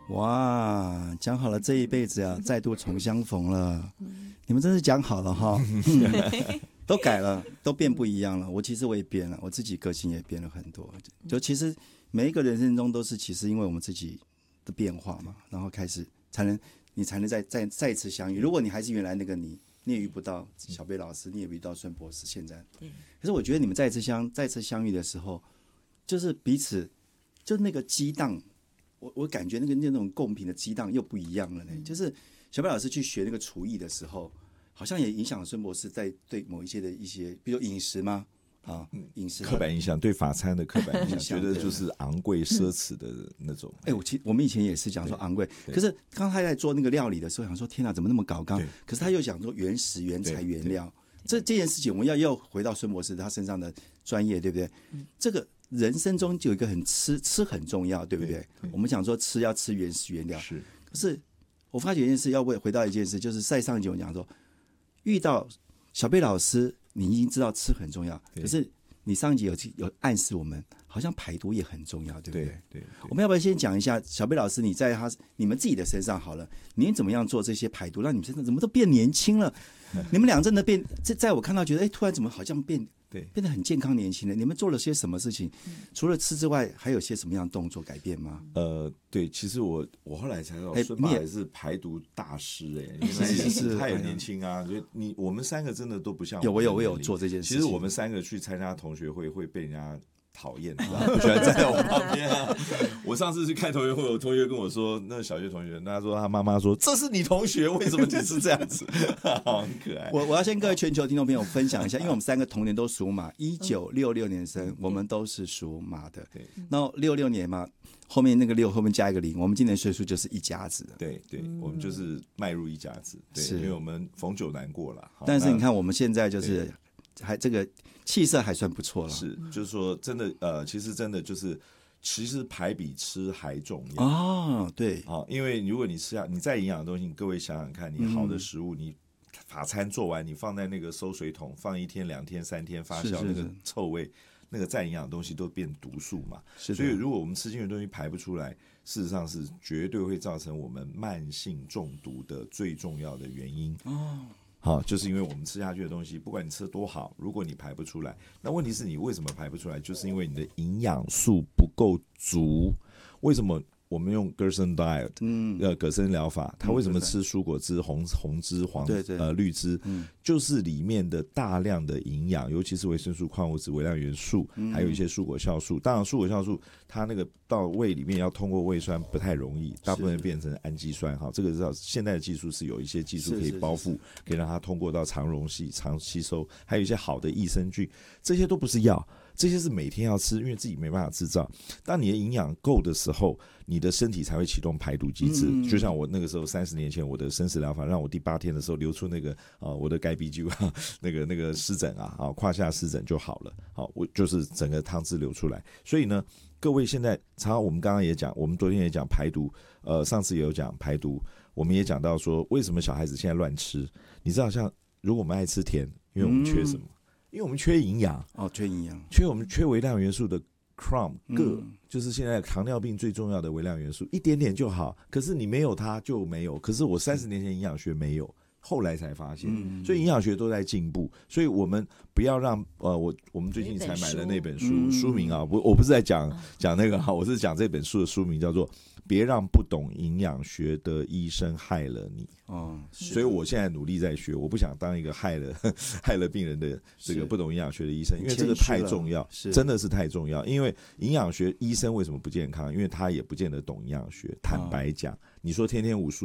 哇，讲好了这一辈子啊，再度重相逢了。你们真是讲好了哈，都改了，都变不一样了。其实我也变了，我自己个性也变了很多。就其实每一个人生中都是，其实因为我们自己的变化嘛，然后开始你才能再次相遇。如果你还是原来那个你也遇不到小贝老师，你也遇不到孙博士。现在，可是我觉得你们再次相遇的时候，就是彼此就那个激荡。我感觉那种共频的激荡又不一样了呢。就是小贝老师去学那个厨艺的时候，好像也影响孙博士在对某一些，比如饮食吗？饮食刻板印象，对法餐的刻板印象，觉得就是昂贵奢侈的那种。 我们以前也是讲说昂贵，可是刚他在做那个料理的时候，想说天哪，怎么那么高纲？可是他又讲说原食、原材、原料，这件事情我们要回到孙博士他身上的专业，对不对？这个人生中就有一个吃很重要，对不对？我们讲说要吃原食原料， 是。 可是我发觉一件事，要回到一件事，就是在上一集我讲说，遇到小贝老师，你已经知道吃很重要，可是你上一集有暗示我们，好像排毒也很重要，对不对？ 对。 我们要不要先讲一下小贝老师，你在你们自己的身上好了，你怎么样做这些排毒，让你们身上怎么都变年轻了？你们俩真的变，在我看到觉得，突然怎么好像变得很健康年轻了？你们做了些什么事情？除了吃之外，还有些什么样的动作改变吗？ 对，其实我后来才知道，孙爸也是排毒大师是他也年轻啊，所以我们三个真的都不像我有做这件事情。 其实我们三个去参加同学会被人家讨厌，不喜欢站在我旁边啊。我上次去看同学会，我同学跟我说，那小学同学，他说他妈妈说这是你同学，为什么你是这样子？很可爱。 我要先各位全球听众朋友分享一下，因为我们三个同年都属马，1966年生，我们都是属马的。对，那66年嘛，后面那个6后面加一个0，我们今年岁数就是一家子。 对，我们就是迈入一家子。对，因为我们逢九难过了。 但是你看我们现在就是还这个气色还算不错了。 是，就是说真的其实真的就是其实排比吃还重要对因为如果你再营养的东西，各位想想看，你好的食物，你法餐做完，你放在那个收水桶放1天2天3天发酵，那个臭味，那个再营养的东西都变毒素嘛。所以如果我们吃进去的东西排不出来，事实上是绝对会造成我们慢性中毒的最重要的原因。就是因为我们吃下去的东西，不管你吃得多好，如果你排不出来，那问题是你为什么排不出来？就是因为你的营养素不够足。为什么我们用 Gerson Diet，葛森疗法，它为什么吃蔬果汁、红汁、绿汁，就是里面的大量的营养，尤其是维生素、矿物质、微量元素，还有一些蔬果酵素。当然，蔬果酵素它那个到胃里面要通过胃酸不太容易，大部分变成氨基酸。这个现在的技术是有一些技术可以包覆，可以让它通过到肠溶系、肠吸收，还有一些好的益生菌，这些都不是药。这些是每天要吃，因为自己没办法制造。当你的营养够的时候，你的身体才会启动排毒机制。就像我那个时候30年前，我的生食疗法让我第8天的时候流出那个我的该鼻菌那个湿疹胯下湿疹就好了。我就是整个汤汁流出来。所以呢，各位现在常常我们刚刚也讲，我们昨天也讲排毒，上次也有讲排毒，我们也讲到说为什么小孩子现在乱吃。你知道，像如果我们爱吃甜，因为我们缺什么？因为我们缺营养我们缺微量元素的 镁 铬，就是现在糖尿病最重要的微量元素，一点点就好，可是你没有它就没有。可是我30年前营养学没有，后来才发现，所以营养学都在进步。所以我们不要让我们最近才买了那本书，书名我不是在讲那个我是讲这本书的书名叫做别让不懂营养学的医生害了你。所以我现在努力在学，我不想当一个害了病人的这个不懂营养学的医生，因为这个太重要，真的是太重要。因为营养学医生为什么不健康？因为他也不见得懂营养学。坦白讲，你说天天5蔬